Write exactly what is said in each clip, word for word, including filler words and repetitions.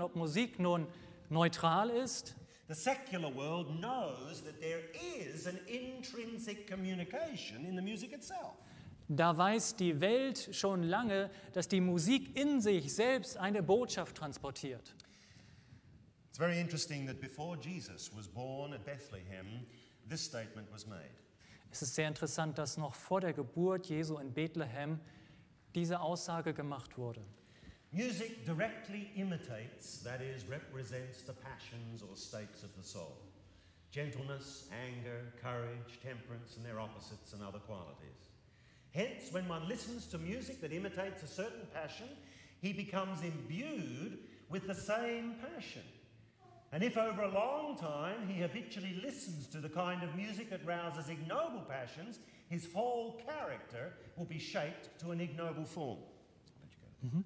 ob Musik nun neutral ist. The secular world knows that there is an intrinsic communication in the music itself. Da weiß die Welt schon lange, dass die Musik in sich selbst eine Botschaft transportiert. It's very interesting that before Jesus was born at Bethlehem, this statement was made. Es ist sehr interessant, dass noch vor der Geburt Jesu in Bethlehem diese Aussage gemacht wurde. Music directly imitates, that is, represents the passions or states of the soul. Gentleness, anger, courage, temperance, and their opposites and other qualities. Hence, when one listens to music that imitates a certain passion, he becomes imbued with the same passion. And if over a long time he habitually listens to the kind of music that rouses ignoble passions, his whole character will be shaped to an ignoble form. Mhm.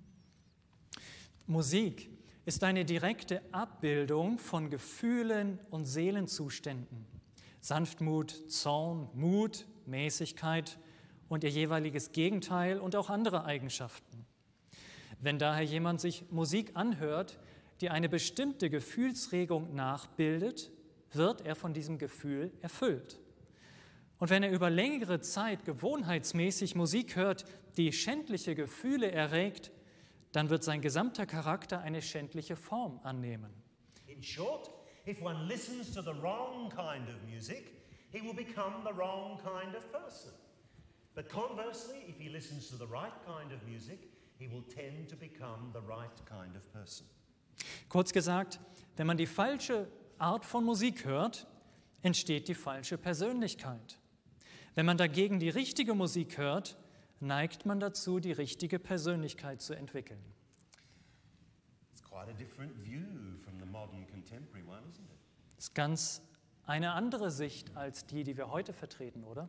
Musik ist eine direkte Abbildung von Gefühlen und Seelenzuständen. Sanftmut, Zorn, Mut, Mäßigkeit und ihr jeweiliges Gegenteil und auch andere Eigenschaften. Wenn daher jemand sich Musik anhört, die eine bestimmte Gefühlsregung nachbildet, wird er von diesem Gefühl erfüllt. Und wenn er über längere Zeit gewohnheitsmäßig Musik hört, die schändliche Gefühle erregt, dann wird sein gesamter Charakter eine schändliche Form annehmen. In short, if one listens to the wrong kind of music, he will become the wrong kind of person. But conversely, if he listens to the right kind of music, he will tend to become the right kind of person. Kurz gesagt, wenn man die falsche Art von Musik hört, entsteht die falsche Persönlichkeit. Wenn man dagegen die richtige Musik hört, neigt man dazu, die richtige Persönlichkeit zu entwickeln. It's quite a different view from the modern contemporary one, isn't it? Das ist ganz eine andere Sicht als die, die wir heute vertreten, oder?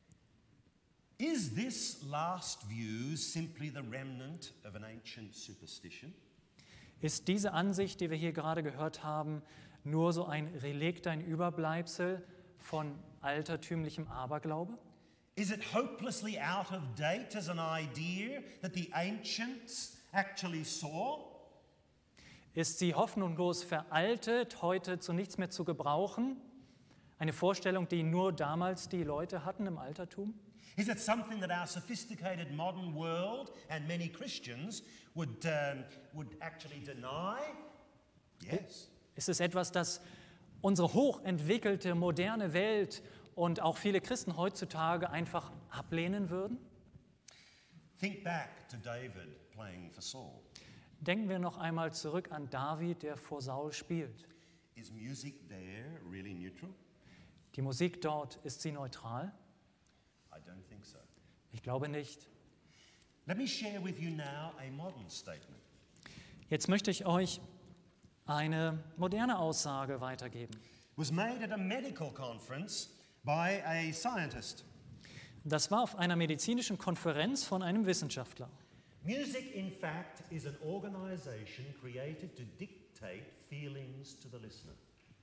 Is this last view simply the remnant of an ancient superstition? Ist diese Ansicht, die wir hier gerade gehört haben, nur so ein Relikt, ein Überbleibsel von altertümlichem Aberglaube? Is it hopelessly out of date as an idea that the ancients actually saw? Ist sie hoffnungslos veraltet, heute zu nichts mehr zu gebrauchen? Eine Vorstellung, die nur damals die Leute hatten im Altertum? Is it something that our sophisticated modern world and many Christians would, um, would actually deny? Yes. Ist es etwas, das unsere hochentwickelte, moderne Welt und auch viele Christen heutzutage einfach ablehnen würden? Think back to David playing for Saul. Denken wir noch einmal zurück an David, der vor Saul spielt. Is music there really neutral? Die Musik dort, ist sie neutral? I don't think so. Ich glaube nicht. Let me share with you now a modern statement. Jetzt möchte ich euch eine moderne Aussage weitergeben. It was made at a medical conference by a scientist. Das war auf einer medizinischen Konferenz von einem Wissenschaftler. Music, in fact, is an organization created to dictate feelings to the listener.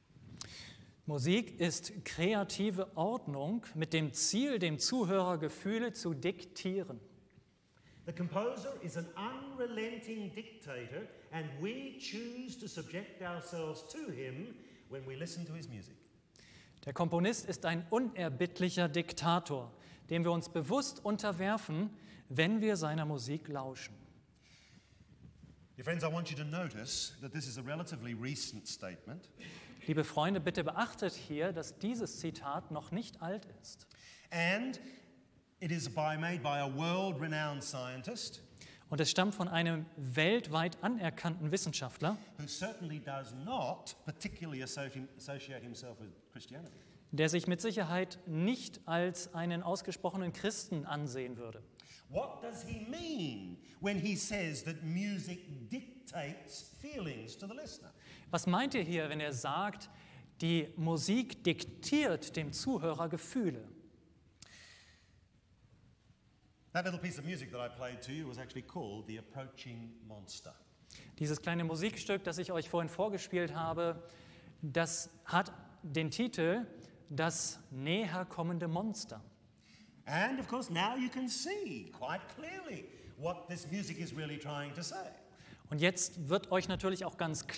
Musik ist kreative Ordnung mit dem Ziel, dem Zuhörer Gefühle zu diktieren. The composer is an unrelenting dictator, and we choose to subject ourselves to him when we listen to his music. Der Komponist ist ein unerbittlicher Diktator, dem wir uns bewusst unterwerfen, wenn wir seiner Musik lauschen. Dear friends, I want you to notice that this is a relatively recent statement. Liebe Freunde, bitte beachtet hier, dass dieses Zitat noch nicht alt ist. And it is by, made by a world-renowned scientist. Und es stammt von einem weltweit anerkannten Wissenschaftler, Who certainly does not particularly associate himself with Christianity. der sich mit Sicherheit nicht als einen ausgesprochenen Christen ansehen würde. What does he mean when he says that music dictates feelings to the listener? Was meint ihr hier, wenn er sagt, die Musik diktiert dem Zuhörer Gefühle? That little piece of music that I played to you was actually called The Approaching Monster. Dieses kleine Musikstück, das ich euch vorhin vorgespielt habe, das hat den Titel Das näher kommende Monster. And of course now you can see quite clearly what this music is really trying to say. Und jetzt wird euch natürlich auch ganz klar,